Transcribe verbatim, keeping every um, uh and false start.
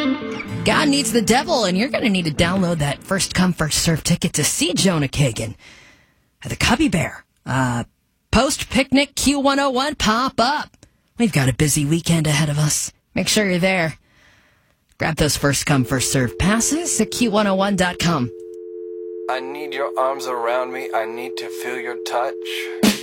God needs the devil, and you're going to need to download that first come, first serve ticket to see Jonah Kagan at the Cubby Bear. Uh, Post-picnic Q one oh one pop up. We've got a busy weekend ahead of us. Make sure you're there. Grab those first come, first serve passes at Q one oh one dot com. I need your arms around me. I need to feel your touch.